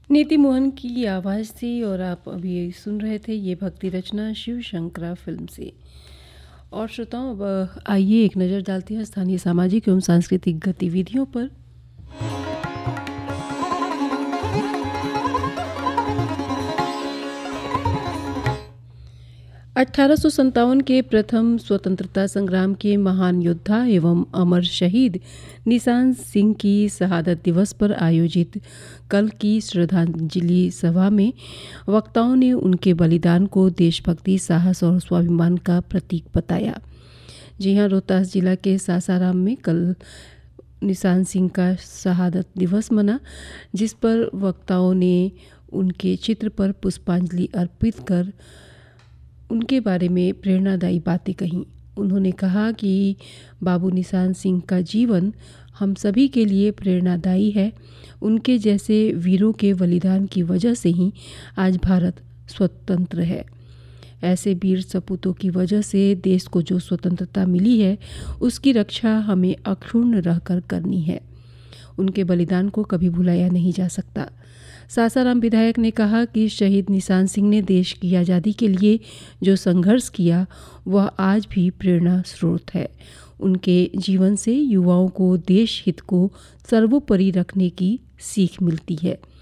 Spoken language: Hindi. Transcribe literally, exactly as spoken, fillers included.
नीति मोहन की आवाज़ थी और आप अभी सुन रहे थे ये भक्ति रचना शिव शंकरा फिल्म से। और श्रोताओं, अब आइए एक नज़र डालते हैं स्थानीय सामाजिक एवं सांस्कृतिक गतिविधियों पर। अठारह सौ सत्तावन के प्रथम स्वतंत्रता संग्राम के महान योद्धा एवं अमर शहीद निशान सिंह की शहादत दिवस पर आयोजित कल की श्रद्धांजलि सभा में वक्ताओं ने उनके बलिदान को देशभक्ति, साहस और स्वाभिमान का प्रतीक बताया। जी हां, रोहतास जिला के सासाराम में कल निशान सिंह का शहादत दिवस मना, जिस पर वक्ताओं ने उनके चित्र पर पुष्पांजलि अर्पित कर उनके बारे में प्रेरणादायी बातें कहीं। उन्होंने कहा कि बाबू निशान सिंह का जीवन हम सभी के लिए प्रेरणादायी है। उनके जैसे वीरों के बलिदान की वजह से ही आज भारत स्वतंत्र है। ऐसे वीर सपूतों की वजह से देश को जो स्वतंत्रता मिली है, उसकी रक्षा हमें अक्षुण्ण रहकर करनी है। उनके बलिदान को कभी भुलाया नहीं जा सकता। सासाराम विधायक ने कहा कि शहीद निशान सिंह ने देश की आज़ादी के लिए जो संघर्ष किया, वह आज भी प्रेरणा स्रोत है। उनके जीवन से युवाओं को देश हित को सर्वोपरि रखने की सीख मिलती है।